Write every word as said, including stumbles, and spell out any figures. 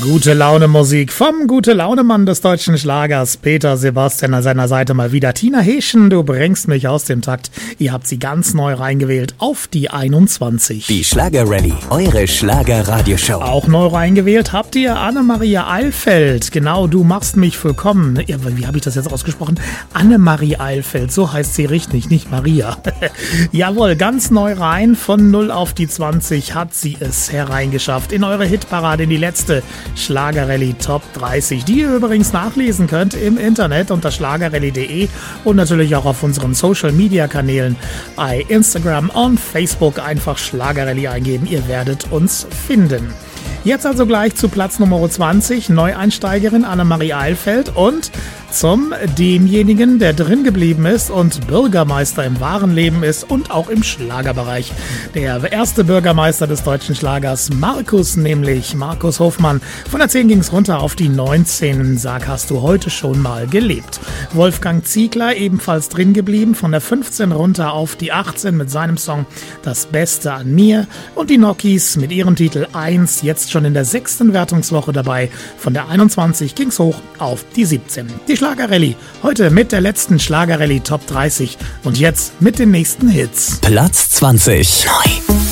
Gute Laune Musik vom Gute-Laune-Mann des deutschen Schlagers, Peter Sebastian, an seiner Seite mal wieder Tina Heeschen, du bringst mich aus dem Takt. Ihr habt sie ganz neu reingewählt auf die einundzwanzig. Die Schlager-Rallye, eure Schlager-Radioshow. Auch neu reingewählt habt ihr Annemarie Eilfeld. Genau, du machst mich vollkommen. Wie habe ich das jetzt ausgesprochen? Annemarie Eilfeld, so heißt sie richtig, nicht Maria. Jawohl, ganz neu rein, von null auf die zwanzig hat sie es hereingeschafft. In eure Hitparade, in die letzte Schlager-Rallye Top dreißig, die ihr übrigens nachlesen könnt im Internet unter schlagerrallye punkt de und natürlich auch auf unseren Social-Media-Kanälen bei Instagram und Facebook einfach Schlager-Rallye eingeben. Ihr werdet uns finden. Jetzt also gleich zu Platz Nummer zwanzig, Neueinsteigerin Annemarie Eilfeld und zum demjenigen, der drin geblieben ist und Bürgermeister im wahren Leben ist und auch im Schlagerbereich. Der erste Bürgermeister des deutschen Schlagers, Markus, nämlich Markus Hofmann. Von der zehn ging es runter auf die neunzehn. Sag, hast du heute schon mal gelebt? Wolfgang Ziegler ebenfalls drin geblieben, von der fünfzehn runter auf die achtzehn mit seinem Song Das Beste an mir. Und die Nokis mit ihrem Titel eins, jetzt schon in der sechsten Wertungswoche dabei. Von der einundzwanzig ging's hoch auf die siebzehn. Die Schlager-Rallye, heute mit der letzten Schlager-Rallye Top dreißig und jetzt mit den nächsten Hits. Platz zwanzig. Neu.